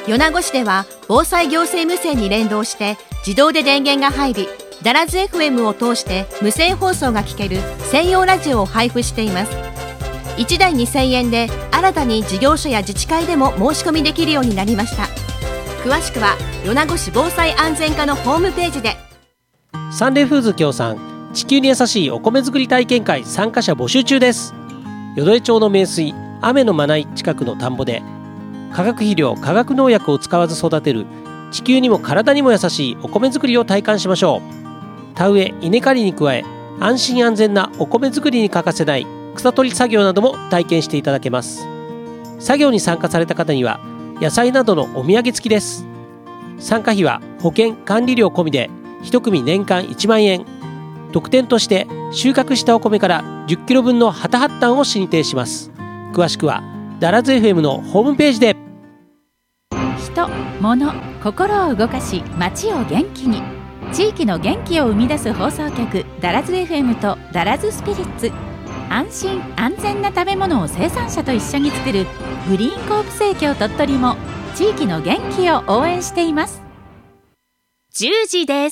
米子市では防災行政無線に連動して自動で電源が入り、ダラズ FM を通して無線放送が聞ける専用ラジオを配布しています。1台2000円で新たに事業所や自治会でも申し込みできるようになりました。詳しくは米子市防災安全課のホームページで。 サンレフーズ協賛地球に優しいお米作り体験会参加者募集中です。淀江町の名水雨のまない近くの田んぼで化学肥料化学農薬を使わず育てる地球にも体にも優しいお米作りを体感しましょう。田植え稲刈りに加え安心安全なお米作りに欠かせない草取り作業なども体験していただけます。作業に参加された方には野菜などのお土産付きです。参加費は保険管理料込みで1組年間1万円。特典として収穫したお米から10キロ分の旗発炭を進呈します。詳しくはダラズ FM のホームページで。 人、物、心を動かし街を元気に、地域の元気を生み出す放送局ダラズ FM とダラズスピリッツ。安心安全な食べ物を生産者と一緒に作るグリーンコープ生協鳥取も地域の元気を応援しています。10時です。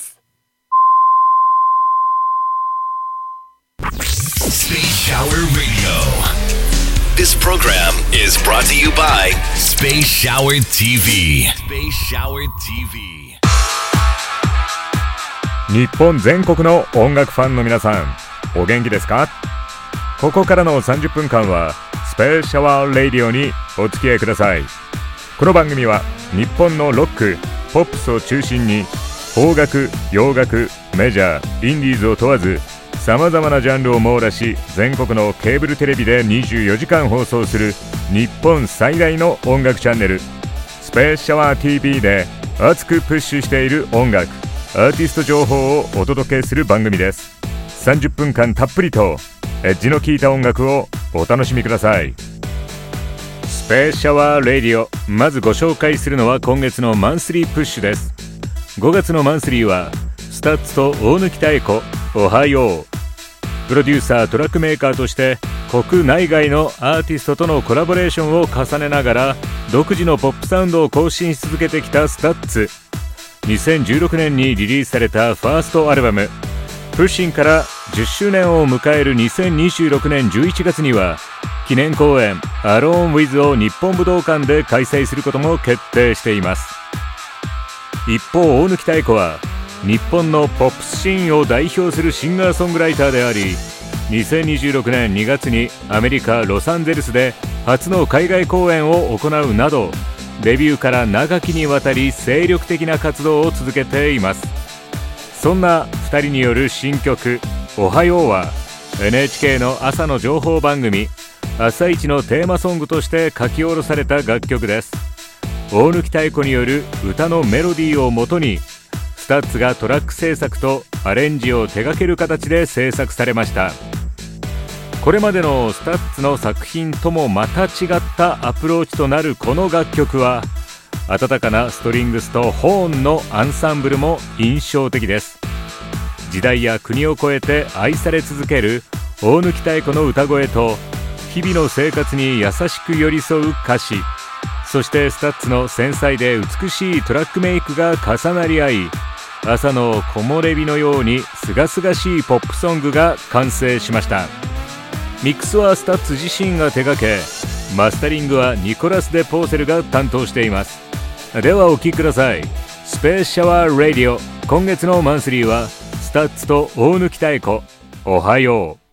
Space Shower Radio. This program is brought to you by Space Shower TV. Space Shower TV. 日本全国の音楽ファンの皆さん、お元気ですか？ここからの30分間はスペースシャワーラディオにお付き合いください。この番組は日本のロック、ポップスを中心に邦楽、洋楽、メジャー、インディーズを問わずさまざまなジャンルを網羅し、全国のケーブルテレビで24時間放送する日本最大の音楽チャンネルスペースシャワー TV で熱くプッシュしている音楽、アーティスト情報をお届けする番組です。30分間たっぷりとエッジの効いた音楽をお楽しみください。スペースシャワーラディオ、まずご紹介するのは今月のマンスリープッシュです。5月のマンスリーはスタッツと大貫妙子、おはよう。プロデューサートラックメーカーとして国内外のアーティストとのコラボレーションを重ねながら独自のポップサウンドを更新し続けてきたスタッツ。2016年にリリースされたファーストアルバムプッシンから10周年を迎える2026年11月には記念公演アローンウィズを日本武道館で開催することも決定しています。一方、大貫妙子は日本のポップスシーンを代表するシンガーソングライターであり、2026年2月にアメリカ・ロサンゼルスで初の海外公演を行うなど、デビューから長きにわたり精力的な活動を続けています。そんな2人による新曲「おはよう」は NHK の朝の情報番組「朝一」のテーマソングとして書き下ろされた楽曲です。大貫妙子による歌のメロディーをもとにスタッツがトラック制作とアレンジを手掛ける形で制作されました。これまでのスタッツの作品ともまた違ったアプローチとなるこの楽曲は、温かなストリングスとホーンのアンサンブルも印象的です。時代や国を越えて愛され続ける大貫妙子の歌声と日々の生活に優しく寄り添う歌詞、そしてスタッツの繊細で美しいトラックメイクが重なり合い、朝の木漏れ日のように清々しいポップソングが完成しました。ミックスはスタッツ自身が手掛け、マスタリングはニコラス・デ・ポーセルが担当しています。ではお聴きください。スペースシャワーラディオ、今月のマンスリーはスタッツと大貫妙子、おはよう。